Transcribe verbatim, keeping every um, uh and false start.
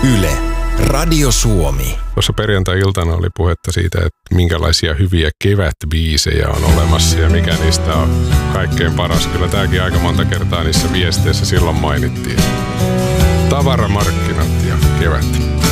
Yle, Radio Suomi. Tuossa perjantai-iltana oli puhetta siitä, että minkälaisia hyviä kevätbiisejä on olemassa ja mikä niistä on kaikkein paras. Kyllä tämäkin aika monta kertaa niissä viesteissä silloin mainittiin. Tavaramarkkinat ja kevät.